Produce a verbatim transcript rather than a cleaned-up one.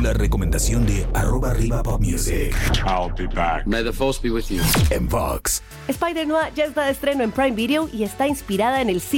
la recomendación de arroba arriba pop music. I'll be back. May the force be with you. En Vox. Spider-Noir ya está de estreno en Prime Video y está inspirada en el